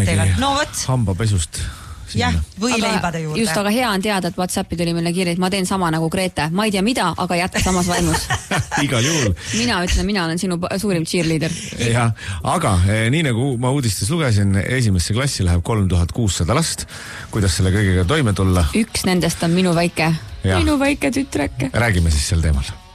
teevad. No võt. Hambapesust. Jah, või leibade juurde. Just, aga hea on teada, et WhatsAppi tuli meile kirja, et ma teen sama nagu Grete. Ma ei tea mida, aga jätka samas vaimus. Igal juhul. Mina ütlen, mina olen sinu suurim cheerleader. Jah, aga nii nagu ma uudistes lugesin, esimesse klassi läheb 3600 last. Kuidas selle kõigega toime tulla? Üks nendest on minu väike tütreke. Räägime siis sel teemal.